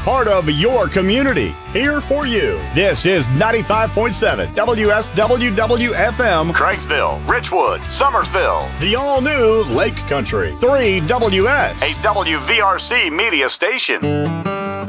part of your community. Here for you. This is 95.7 WSWW-FM, Craigville, Richwood, Summersville. The all-new Lake Country 3WS, a WVRC media station.